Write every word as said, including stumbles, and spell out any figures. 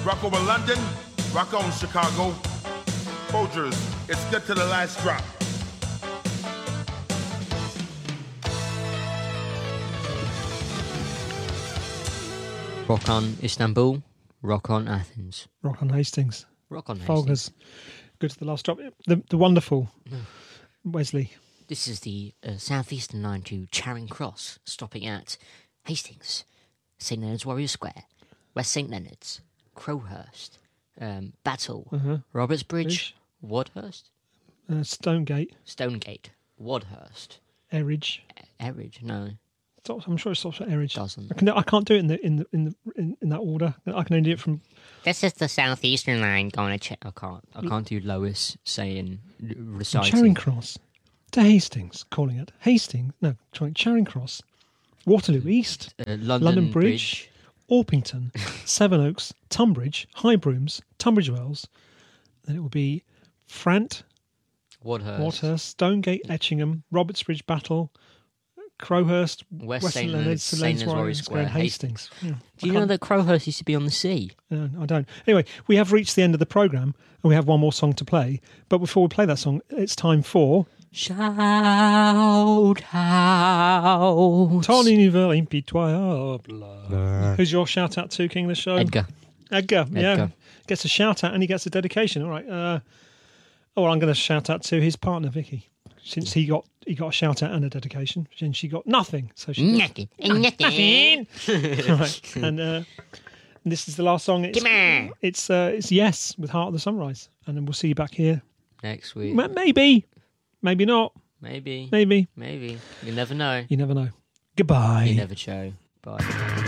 Rock over London, rock on Chicago. Folgers, it's good to the last drop. Rock on Istanbul, rock on Athens. Rock on Hastings. Rock on Hastings. Folgers, good to the last drop. The, the wonderful Wesley. This is the uh, Southeastern line to Charing Cross, stopping at Hastings, St Leonard's Warrior Square, West St Leonard's, Crowhurst, um, Battle, Uh-huh. Robertsbridge, Bridge. Wadhurst, Uh, Stonegate. Stonegate, Wadhurst, Eridge. Eridge, no, Stops- I'm sure it stops at Eridge. doesn't. I, can, I can't do it in the in the in the in, in that order. I can only do it from. This is the Southeastern line going to... Ch- I can't. I can't do Lois saying, reciting. Charing Cross to Hastings, calling it Hastings. No, trying Charing Cross, Waterloo East, Uh, London, London Bridge, Orpington, Sevenoaks, Tunbridge, Highbrooms, Tunbridge Wells. Then it will be Frant, Wadhurst, Waterhurst, Stonegate, Etchingham, Robertsbridge, Battle, Crowhurst, West West Saint St Leonard's, St Leonard's Warrior Square, and Hastings. Yeah. Do you know that Crowhurst used to be on the sea? No, I don't. Anyway, we have reached the end of the programme and we have one more song to play. But before we play that song, it's time for... Shout out. Ton univers impitoyable. Who's your shout out to, King of the Show? Edgar. Edgar, yeah. Edgar. Gets a shout out and he gets a dedication. All right. Uh, oh, I'm going to shout out to his partner, Vicky. Since he got he got a shout out and a dedication, and she got nothing. So she got Nothing. Nothing. right. And uh, this is the last song. It's Come on. it's, uh, it's Yes with Heart of the Sunrise. And then we'll see you back here. Next week. Ma- Maybe. Maybe not. Maybe. Maybe. Maybe. You never know. You never know. Goodbye. You never show. Bye.